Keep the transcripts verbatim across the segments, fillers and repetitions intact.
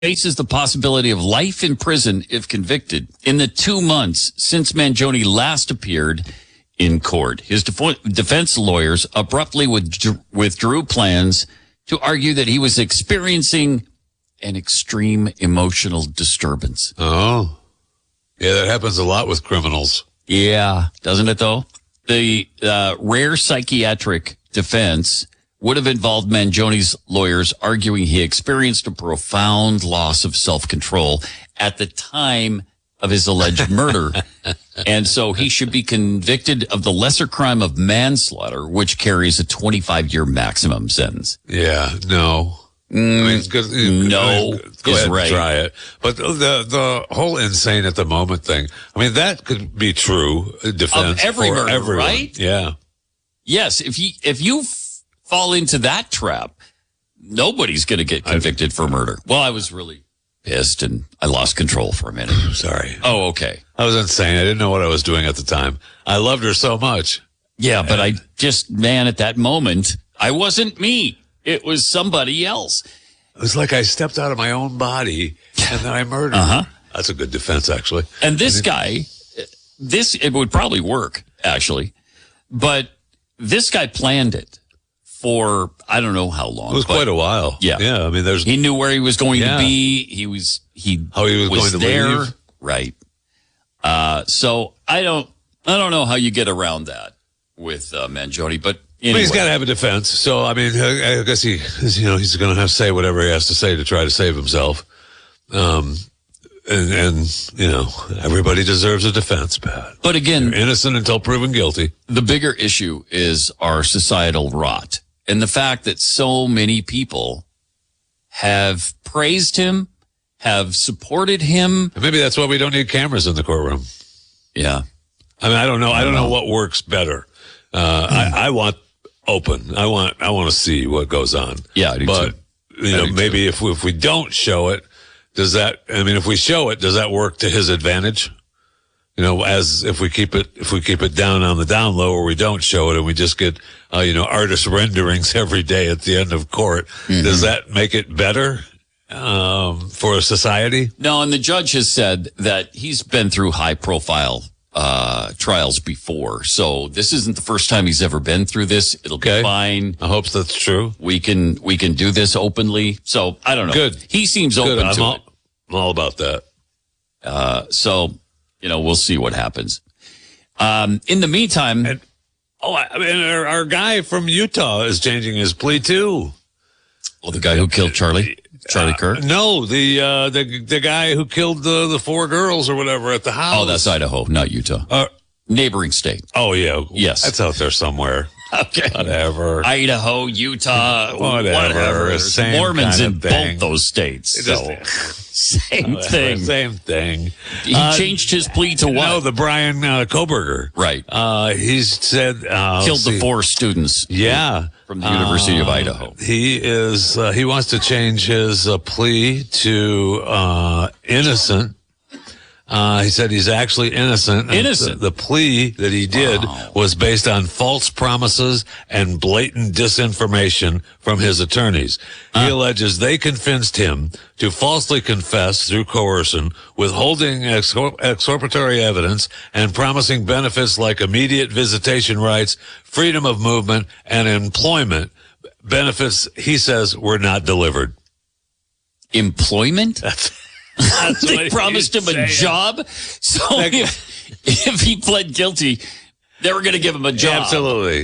faces the possibility of life in prison if convicted in the two months since Mangione last appeared in court. His def- defense lawyers abruptly withdrew, withdrew plans to argue that he was experiencing an extreme emotional disturbance. Oh, yeah, that happens a lot with criminals. Yeah, doesn't it though? The uh, rare psychiatric defense would have involved Mangione's lawyers arguing he experienced a profound loss of self-control at the time of his alleged murder. And so he should be convicted of the lesser crime of manslaughter, which carries a twenty-five year maximum sentence. Yeah, no. Mm, I mean, good, no go is ahead right. And try it. But the the whole insane at the moment thing, I mean, that could be true defense of every for murder, everyone. right? Yeah. Yes, if you if you f- fall into that trap, nobody's going to get convicted I, for murder. Well, I was really pissed and I lost control for a minute. Sorry. Oh, okay. I was insane. I didn't know what I was doing at the time. I loved her so much. Yeah, but and, I just, man, at that moment, I wasn't me. It was somebody else. It was like I stepped out of my own body and then I murdered uh-huh. her. That's a good defense, actually. And this guy, this, it would probably work, actually. But this guy planned it for, I don't know how long. It was quite a while. Yeah. Yeah. I mean, there's. He knew where he was going yeah. to be. He was, he, how he was, was going to there. leave. Right. Uh, so I don't, I don't know how you get around that with uh, Mangione, but anyway. But he's got to have a defense. So, I mean, I guess he, you know, he's going to have to say whatever he has to say to try to save himself. Um, and, and, you know, everybody deserves a defense, Pat. But again, You're innocent until proven guilty. The bigger issue is our societal rot and the fact that so many people have praised him, have supported him. And maybe that's why we don't need cameras in the courtroom. Yeah. I mean, I don't know. I don't I don't know know what works better. Uh, mm. I, I want open. I want, I want to see what goes on. Yeah, I do but, too. you know, do maybe too. if we, if we don't show it, does that, I mean, if we show it, does that work to his advantage? You know, as if we keep it, if we keep it down on the down low or we don't show it and we just get, uh, you know, artist renderings every day at the end of court, mm-hmm. does that make it better? Um, for society? No, and the judge has said that he's been through high profile uh, trials before. So this isn't the first time he's ever been through this. It'll okay. be fine. I hope that's true. We can, we can do this openly. So I don't know. Good. He seems open Good. I'm to all, it. I'm all about that. Uh, so, you know, we'll see what happens. Um, in the meantime. And, oh, I mean, our, our guy from Utah is changing his plea too. Well, the guy who killed Charlie? Charlie Kirk? Uh, no, the uh, the the guy who killed the the four girls or whatever at the house. Oh, that's Idaho, not Utah. Uh, Neighboring state. Oh yeah, yes, that's out there somewhere. Okay, whatever. Idaho, Utah, whatever. whatever. Same Mormons kind of in thing. both those states. So. Same uh, thing. Same thing. He uh, changed his plea to what? No, the Brian uh, Koberger. Right. Uh, he's said uh, killed the four students. Yeah. From the University uh, of Idaho. He is. Uh, he wants to change his uh, plea to uh, innocent. Uh, he said he's actually innocent. Innocent. The, the plea that he did wow. was based on false promises and blatant disinformation from his attorneys. He uh. alleges they convinced him to falsely confess through coercion, withholding exor- exculpatory evidence, and promising benefits like immediate visitation rights, freedom of movement, and employment. Benefits, he says, were not delivered. Employment? That's That's they promised him a job, so if, if he pled guilty, they were going to give him a job. Absolutely.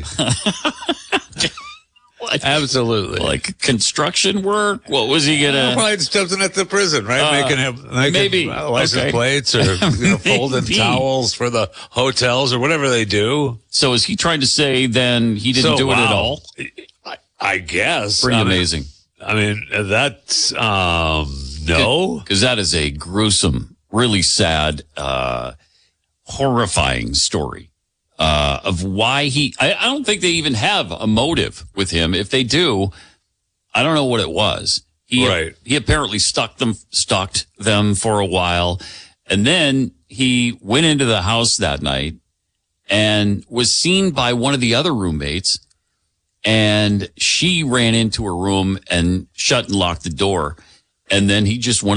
What? Absolutely. Like construction work? What was he going to? Probably something at the prison, right? Uh, making him making maybe license okay. plates or you know, folding towels for the hotels or whatever they do. So is he trying to say then he didn't so, do it wow. at all? I, I guess. Pretty I amazing. Mean, I mean, that's um. No, because that is a gruesome, really sad, uh, horrifying story uh, of why he. I, I don't think they even have a motive with him. If they do, I don't know what it was. He right. he apparently stalked them, stalked them for a while, and then he went into the house that night and was seen by one of the other roommates, and she ran into her room and shut and locked the door. and then he just wanted